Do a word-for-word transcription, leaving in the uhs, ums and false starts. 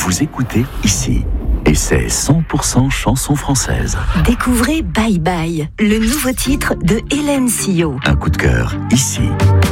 Vous écoutez ici. Et c'est cent pour cent chanson française. Découvrez Bye Bye, le nouveau titre de Hélène Sio. Un coup de cœur ici.